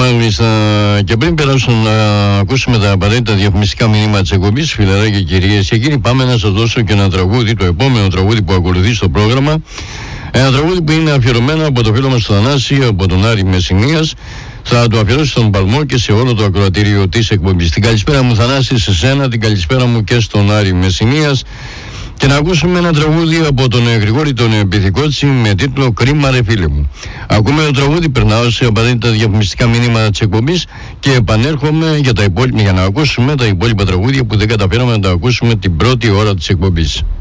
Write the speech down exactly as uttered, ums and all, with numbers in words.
Μάλιστα, και πριν περάσουν να ακούσουμε τα απαραίτητα διαφημιστικά μηνύματα της εκπομπής, φιλαράκια και κυρίες και κύριοι, πάμε να σας δώσω και ένα τραγούδι, το επόμενο τραγούδι που ακολουθεί στο πρόγραμμα. Ένα τραγούδι που είναι αφιερωμένο από το φίλο μας τον Θανάση, από τον Άρη Μεσσηνίας. Θα το αφιερώσει στον Παλμό και σε όλο το ακροατήριο της εκπομπής. Την καλησπέρα μου, Θανάση, σε σένα, την καλησπέρα μου και στον Άρη Μεσσηνίας. Και να ακούσουμε ένα τραγούδι από τον Γρηγόρη τον Πυθικότσι με τίτλο «Κρίμα ρε φίλε μου». Ακούμε το τραγούδι, περνάω σε απαραίτητα διαφημιστικά μηνύματα της εκπομπής και επανέρχομαι για, τα υπόλοιπα, για να ακούσουμε τα υπόλοιπα τραγούδια που δεν καταφέραμε να τα ακούσουμε την πρώτη ώρα της εκπομπής.